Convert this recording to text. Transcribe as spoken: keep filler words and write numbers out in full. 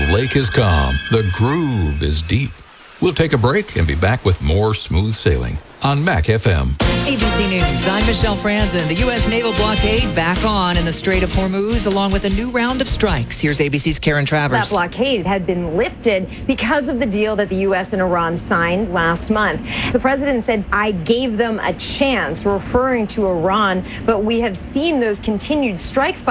lake is calm. The groove is deep. We'll take a break and be back with more smooth sailing on Mac F M. A B C News, I'm Michelle Franzen. The U S naval blockade back on in the Strait of Hormuz, along with a new round of strikes. Here's A B C's Karen Travers. That blockade had been lifted because of the deal that the U S and Iran signed last month. The president said, I gave them a chance, referring to Iran, but we have seen those continued strikes by